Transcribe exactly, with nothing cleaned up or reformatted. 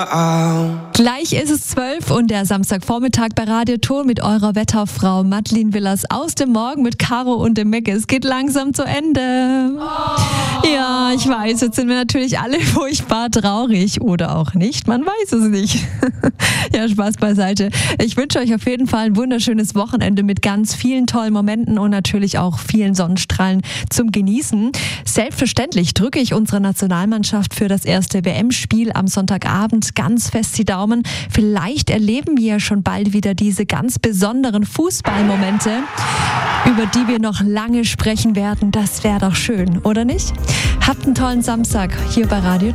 Gleich ist es zwölf und der Samstagvormittag bei Radio Ton mit eurer Wetterfrau Madeline Willers aus dem Morgen mit Caro und dem Mecke. Es geht langsam zu Ende. Oh. Ja, ich weiß, jetzt sind wir natürlich alle furchtbar traurig oder auch nicht, man weiß es nicht. Ja, Spaß beiseite. Ich wünsche euch auf jeden Fall ein wunderschönes Wochenende mit ganz vielen tollen Momenten und natürlich auch vielen Sonnenstrahlen zum Genießen. Selbstverständlich drücke ich unserer Nationalmannschaft für das erste W M-Spiel am Sonntagabend ganz fest die Daumen. Vielleicht erleben wir ja schon bald wieder diese ganz besonderen Fußballmomente, über die wir noch lange sprechen werden. Das wäre doch schön, oder nicht? Habt einen tollen Samstag hier bei Radio